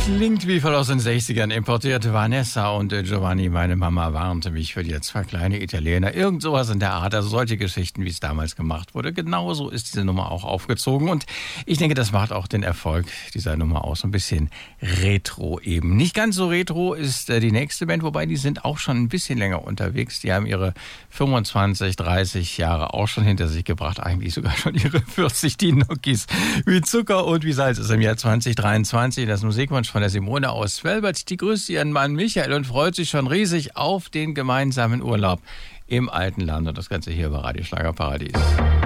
Klingt wie voll aus den 60ern importiert. Vanessa und Giovanni, meine Mama warnte mich für die zwei kleine Italiener. Irgend sowas in der Art, also solche Geschichten, wie es damals gemacht wurde. Genauso ist diese Nummer auch aufgezogen und ich denke, das macht auch den Erfolg dieser Nummer aus. So ein bisschen retro eben. Nicht ganz so retro ist die nächste Band, wobei die sind auch schon ein bisschen länger unterwegs. Die haben ihre 25, 30 Jahre auch schon hinter sich gebracht. Eigentlich sogar schon ihre 40, die Nokis. Wie Zucker und wie Salz ist im Jahr 2023 das Musikwunsch von der Simone aus Velbert. Die grüßt ihren Mann Michael und freut sich schon riesig auf den gemeinsamen Urlaub im alten Land. Und das Ganze hier bei Radio Schlagerparadies.